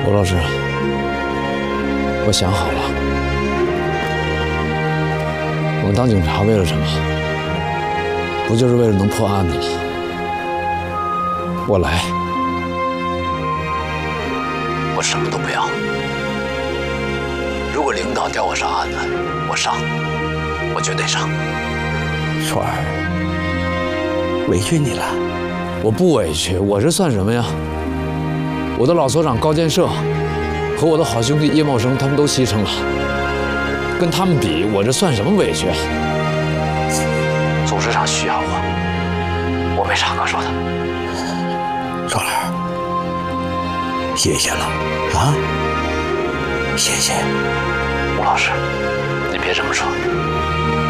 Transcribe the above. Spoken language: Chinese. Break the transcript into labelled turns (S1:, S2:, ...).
S1: 罗老师，我想好了，我们当警察为了什么？不就是为了能破案的吗？我来，
S2: 我什么都不要。如果领导调我上案子，我上，我绝对上。
S3: 硕儿，委屈你了。
S1: 我不委屈，我这算什么呀？我的老所长高建设和我的好兄弟叶茂生，他们都牺牲了，跟他们比，我这算什么委屈啊？
S2: 组织上需要我没啥可说的。
S3: 硕儿，谢谢了啊，谢谢。
S2: 吴老师，你别这么说。